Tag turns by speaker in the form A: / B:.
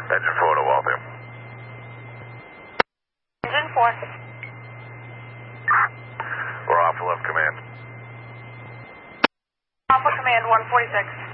A: Engine 4 to Waltham.
B: Engine 4.
A: We're off left command.
B: Alpha Command 146.